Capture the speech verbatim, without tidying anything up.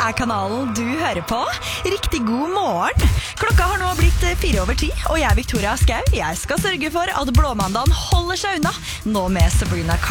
er kanalen du hører på. Riktig god morgen. Klokka har nå blitt fire over ti, og jeg, Victoria Skau, jeg skal sørge for at blåmandagen holder seg unna, nå med Sabrina Carpenter.